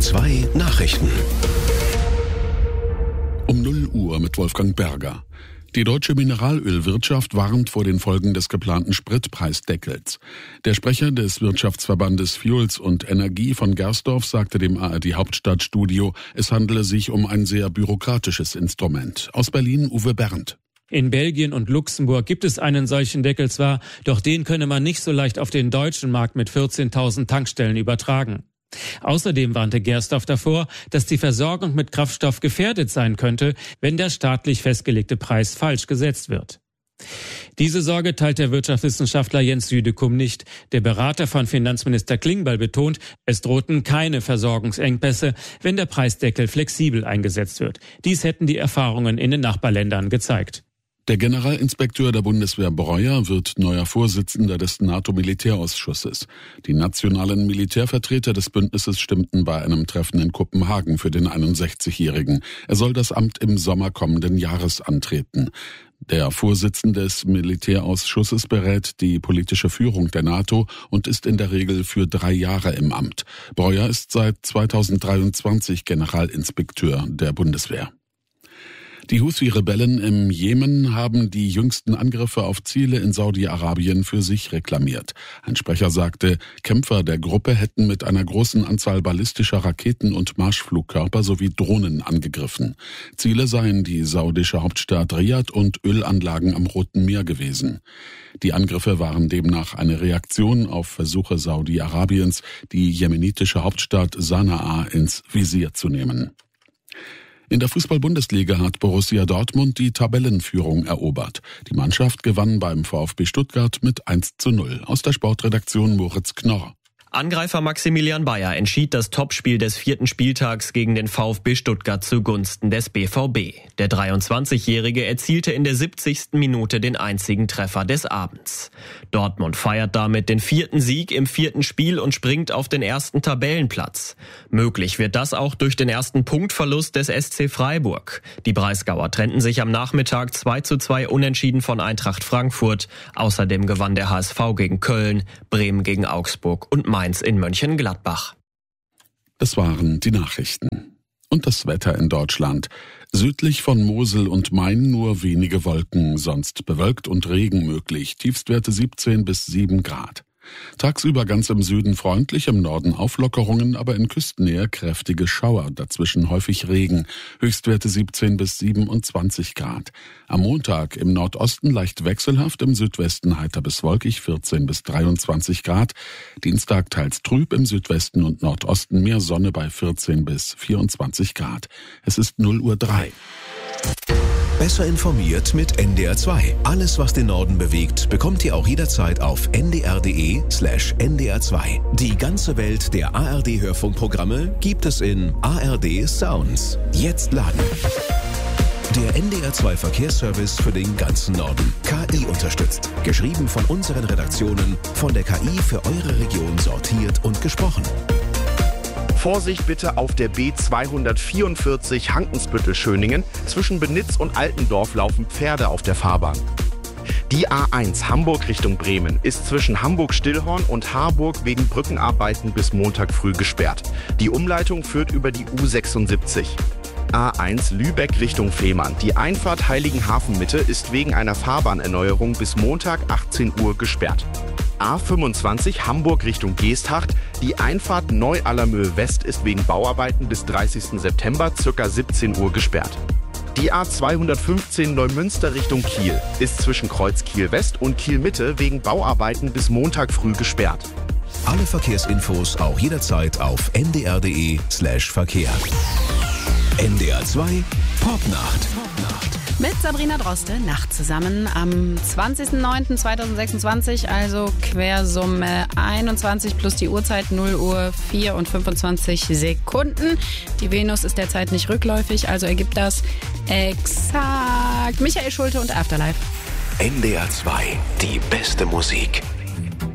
NDR 2 Nachrichten. Um 0 Uhr mit Wolfgang Berger. Die deutsche Mineralölwirtschaft warnt vor den Folgen des geplanten Spritpreisdeckels. Der Sprecher des Wirtschaftsverbandes Fuels und Energie von Gersdorf sagte dem ARD Hauptstadtstudio, es handele sich um ein sehr bürokratisches Instrument. Aus Berlin Uwe Berndt. In Belgien und Luxemburg gibt es einen solchen Deckel zwar, doch den könne man nicht so leicht auf den deutschen Markt mit 14.000 Tankstellen übertragen. Außerdem warnte Gersdorf davor, dass die Versorgung mit Kraftstoff gefährdet sein könnte, wenn der staatlich festgelegte Preis falsch gesetzt wird. Diese Sorge teilt der Wirtschaftswissenschaftler Jens Südekum nicht. Der Berater von Finanzminister Klingbeil betont, es drohten keine Versorgungsengpässe, wenn der Preisdeckel flexibel eingesetzt wird. Dies hätten die Erfahrungen in den Nachbarländern gezeigt. Der Generalinspekteur der Bundeswehr Breuer wird neuer Vorsitzender des NATO-Militärausschusses. Die nationalen Militärvertreter des Bündnisses stimmten bei einem Treffen in Kopenhagen für den 61-Jährigen. Er soll das Amt im Sommer kommenden Jahres antreten. Der Vorsitzende des Militärausschusses berät die politische Führung der NATO und ist in der Regel für 3 Jahre im Amt. Breuer ist seit 2023 Generalinspekteur der Bundeswehr. Die Houthi-Rebellen im Jemen haben die jüngsten Angriffe auf Ziele in Saudi-Arabien für sich reklamiert. Ein Sprecher sagte, Kämpfer der Gruppe hätten mit einer großen Anzahl ballistischer Raketen und Marschflugkörper sowie Drohnen angegriffen. Ziele seien die saudische Hauptstadt Riad und Ölanlagen am Roten Meer gewesen. Die Angriffe waren demnach eine Reaktion auf Versuche Saudi-Arabiens, die jemenitische Hauptstadt Sanaa ins Visier zu nehmen. In der Fußball-Bundesliga hat Borussia Dortmund die Tabellenführung erobert. Die Mannschaft gewann beim VfB Stuttgart mit 1:0. Aus der Sportredaktion Moritz Knorr. Angreifer Maximilian Bayer entschied das Topspiel des 4. Spieltags gegen den VfB Stuttgart zugunsten des BVB. Der 23-Jährige erzielte in der 70. Minute den einzigen Treffer des Abends. Dortmund feiert damit den 4. Sieg im 4. Spiel und springt auf den 1. Tabellenplatz. Möglich wird das auch durch den ersten Punktverlust des SC Freiburg. Die Breisgauer trennten sich am Nachmittag 2:2 unentschieden von Eintracht Frankfurt. Außerdem gewann der HSV gegen Köln, Bremen gegen Augsburg und Mainz in Mönchengladbach. Das waren die Nachrichten. Und das Wetter in Deutschland. Südlich von Mosel und Main nur wenige Wolken, sonst bewölkt und Regen möglich. Tiefstwerte 17 bis 7 Grad. Tagsüber ganz im Süden freundlich, im Norden Auflockerungen, aber in Küstennähe kräftige Schauer, dazwischen häufig Regen, Höchstwerte 17 bis 27 Grad. Am Montag im Nordosten leicht wechselhaft, im Südwesten heiter bis wolkig 14 bis 23 Grad. Dienstag teils trüb, im Südwesten und Nordosten mehr Sonne bei 14 bis 24 Grad. Es ist 0:03 Uhr. Besser informiert mit NDR 2. Alles, was den Norden bewegt, bekommt ihr auch jederzeit auf ndr.de/ndr2. Die ganze Welt der ARD-Hörfunkprogramme gibt es in ARD Sounds. Jetzt laden. Der NDR 2 Verkehrsservice für den ganzen Norden. KI unterstützt. Geschrieben von unseren Redaktionen, von der KI für eure Region sortiert und gesprochen. Vorsicht bitte auf der B244 Hankensbüttel-Schöningen. Zwischen Benitz und Altendorf laufen Pferde auf der Fahrbahn. Die A1 Hamburg Richtung Bremen ist zwischen Hamburg-Stillhorn und Harburg wegen Brückenarbeiten bis Montag früh gesperrt. Die Umleitung führt über die U76. A1 Lübeck Richtung Fehmarn. Die Einfahrt Heiligenhafen-Mitte ist wegen einer Fahrbahnerneuerung bis Montag 18 Uhr gesperrt. A25 Hamburg Richtung Geesthacht. Die Einfahrt Neu-Allermöhe West ist wegen Bauarbeiten bis 30. September ca. 17 Uhr gesperrt. Die A215 Neumünster Richtung Kiel ist zwischen Kreuz Kiel West und Kiel Mitte wegen Bauarbeiten bis Montag früh gesperrt. Alle Verkehrsinfos auch jederzeit auf ndr.de/Verkehr. NDR 2 Popnacht. Mit Sabrina Droste, Nacht zusammen am 20.09.2026, also Quersumme 21 plus die Uhrzeit 0:04 und 25 Sekunden. Die Venus ist derzeit nicht rückläufig, also ergibt das exakt Michael Schulte und Afterlife. NDR 2, die beste Musik.